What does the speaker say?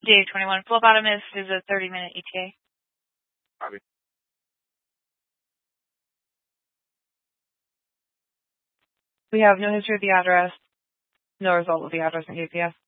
DA-21, phlebotomist is a 30-minute ETA. Copy. We have no history of the address, no result of the address in APS.